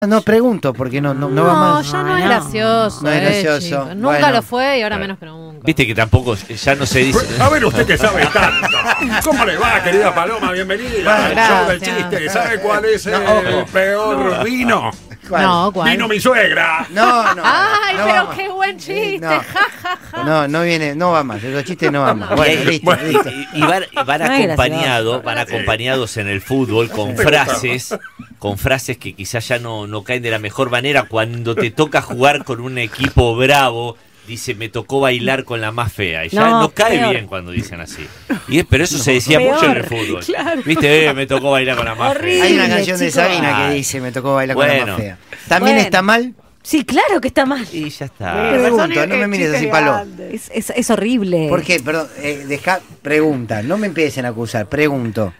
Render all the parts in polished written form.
No pregunto porque no va más. No, ya no es gracioso. No es gracioso. Chicos. Nunca lo fue y ahora menos que nunca. Viste que tampoco, ya no se dice. A ver, usted que sabe tanto. ¿Cómo le va, querida Paloma? Bienvenida al show del chiste. ¿Sabe cuál es el peor vino? ¿Cuál? No, ¿cuál? Vino mi suegra. No. Ay, no pero va más. qué buen chiste. No. Ja, ja, ja. No viene, no va más. Esos chistes no van más. Bueno, listo. Y van acompañados en el fútbol con frases que quizás ya no caen de la mejor manera. Cuando te toca jugar con un equipo bravo, dice, me tocó bailar con la más fea. Y ya no cae bien cuando dicen así. Pero eso se decía mucho en el fútbol. Claro. Viste, me tocó bailar con la más fea. Hay una canción de chicos. Sabina que dice, me tocó bailar con la Bueno. más fea. ¿También está mal? Sí, claro que está mal. Y ya está. Pregunto, no me mires así, Palo. Es horrible. ¿Por qué? Perdón, pregunta, no me empiecen a acusar, pregunto.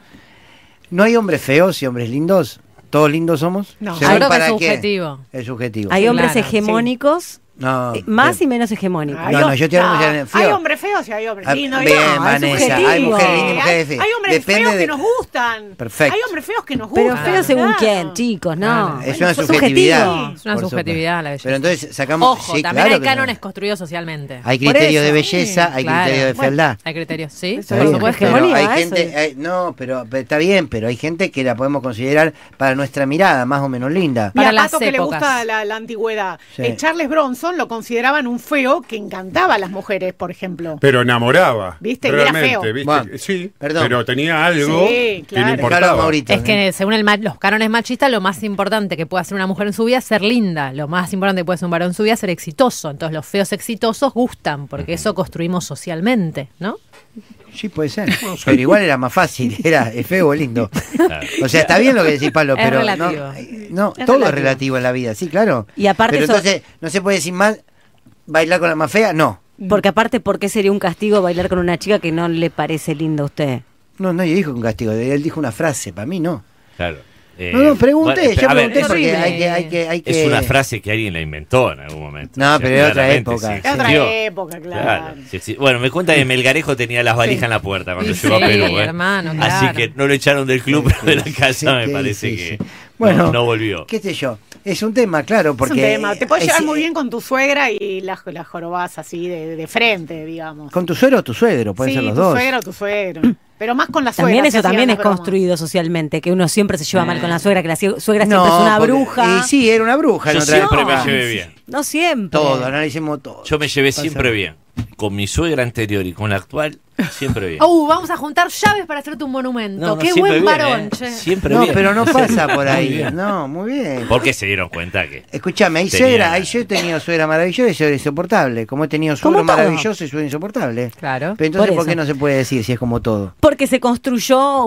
¿No hay hombres feos y hombres lindos? ¿Todos lindos somos? No, ¿Según yo creo que para es qué? subjetivo. Es subjetivo. Hay hombres Claro, hegemónicos, No, más y menos hegemónicos. No, yo estoy hablando Hay hombres feos y hay hombres lindos. Bien, es Vanessa, hay subjetivo. mujeres lindas y mujeres feas. Hay hombres Depende feos de- que nos gustan. Perfecto. Hay hombres feos que nos gustan. Pero feo según claro. quién, chicos, no. Es una Es subjetividad. subjetivo. Es una por subjetividad supuesto. la belleza. Pero entonces sacamos... Ojo, sí, también claro hay que cánones no. construidos socialmente. Hay criterios de eso, belleza, hay claro. criterios de fealdad. Hay criterios, sí, Eso por es supuesto. Pero hegemonía, hay eso gente, pero está bien, pero hay gente que la podemos considerar para nuestra mirada más o menos linda. Para Mira, las Pato, que le épocas. gusta la antigüedad. Sí. Charles Bronson lo consideraban un feo que encantaba a las mujeres, por ejemplo. Pero enamoraba. ¿Viste? Y era Realmente, feo. ¿viste? Bueno, Sí, perdón. pero tenía algo Sí, que claro. le Dejalo a importaba. Maurito. Es que según los cánones machistas, lo más importante que puede hacer una mujer en su vida es ser linda. Lo más importante que puede hacer un varón en su vida es ser exitoso. Entonces los feos exitosos gustan, porque eso construimos socialmente, ¿no? Sí, puede ser. Pero igual era más fácil, es feo o lindo. Claro. O sea, está bien lo que decís, Pablo, Es pero relativo. no Es todo es relativo. relativo en la vida, sí, claro. Y aparte pero eso- entonces, no se puede decir más bailar con la más fea, no. Porque aparte, ¿por qué sería un castigo bailar con una chica que no le parece linda a usted? No, nadie dijo un castigo, él dijo una frase, para mí no. Claro. No, pregunté, bueno, yo a ver, pregunté es porque horrible. hay que... es una frase que alguien la inventó en algún momento. No, O sea, pero de otra claramente época. sí Es Es otra existió. época, claro. Sí. Bueno, me cuenta que Melgarejo tenía las valijas en la puerta cuando Sí, llegó a Perú. hermano, Así claro. que no lo echaron del club, pero de la casa Sí, me sí, parece sí, que sí. Bueno, no volvió. qué sé yo, es un tema, claro, porque... Es un tema. Te puedes es- llevar muy bien con tu suegra y la jorobás así de frente, digamos. ¿Con tu suegro o tu suegro? Pueden sí, ser los tu dos. suegro o tu suegro. Pero más con la suegra. También se eso hacían también las es bromas. construido socialmente, que uno siempre se lleva mal con la suegra, que la suegra siempre es No, una porque- bruja. Y sí, era una bruja en Yo otra siempre época. me llevé bien. No siempre. Todo, analicemos todo. Yo me llevé Pasa. siempre bien. Con mi suegra anterior y con la actual, siempre bien. Vamos a juntar llaves para hacerte un monumento. No, Qué siempre buen bien, varón, che. Siempre No, bien. pero no pasa por Muy ahí. bien. No, muy bien. Porque se dieron cuenta que Escuchame, Tenía- yo he tenido suegra maravillosa y suegra insoportable. Como he tenido Como suegro todo. maravilloso y suegro insoportable. Claro. Pero entonces, Por ¿por qué eso. no se puede decir si es como todo? Porque se construyó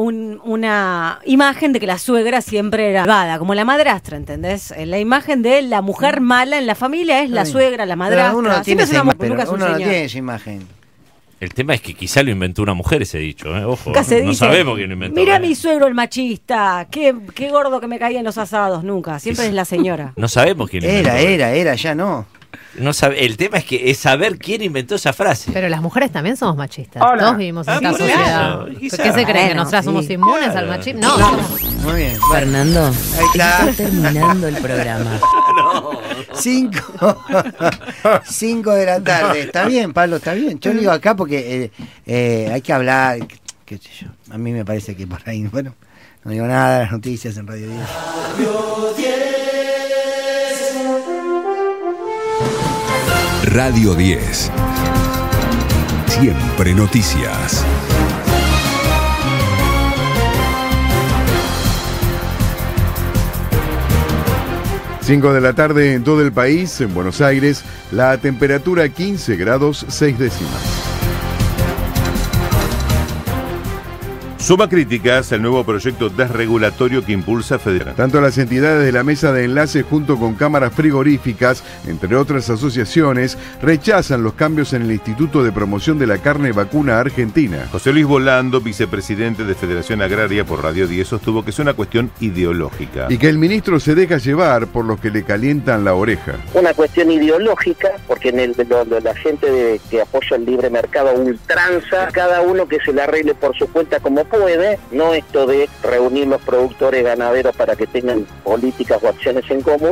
una imagen de que la suegra siempre era malvada, como la madrastra, ¿entendés? La imagen de la mujer mala en la familia es la Está bien. suegra, la Pero madrastra. uno no tiene Siempre es esa una imagen, mujer, nunca es un uno no señor. tiene esa imagen. el tema es que quizá lo inventó una mujer ese dicho, ¿eh? Ojo, Nunca se no dice, sabemos quién lo inventó. mira ¿eh? mi suegro el machista, qué gordo que me caía en los asados, nunca. Siempre es la señora. No sabemos quién lo inventó. Era, ya no. No sabe, el tema es saber quién inventó esa frase. Pero las mujeres también somos machistas. Hola. Todos vivimos en esta por sociedad. eso, ¿Qué quizá. se creen? ¿Que Bueno, nosotras sí. somos inmunes Claro. al machismo? No, somos- Muy bien. Fernando, Ahí está. terminando el programa. 5 de la tarde. Está bien, Pablo, está bien. Yo digo acá porque hay que hablar, qué sé yo. A mí me parece que por ahí, bueno, no digo nada de las noticias en Radio 10. Radio 10. Siempre noticias. Cinco de la tarde en todo el país, en Buenos Aires, la temperatura 15 grados 6 décimas. Suma críticas al nuevo proyecto desregulatorio que impulsa Federal. Tanto las entidades de la mesa de enlace junto con cámaras frigoríficas, entre otras asociaciones, rechazan los cambios en el Instituto de Promoción de la Carne Vacuna Argentina. José Luis Volando, vicepresidente de Federación Agraria por Radio 10, sostuvo que es una cuestión ideológica. Y que el ministro se deja llevar por los que le calientan la oreja. Una cuestión ideológica, porque la gente que apoya el libre mercado ultranza, cada uno que se le arregle por su cuenta como puede, no esto de reunir los productores ganaderos para que tengan políticas o acciones en común.